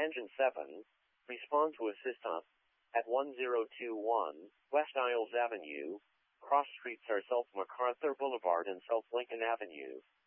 Engine 7, respond to assist us at 1021 West Isles Avenue, cross streets are South MacArthur Boulevard and South Lincoln Avenue.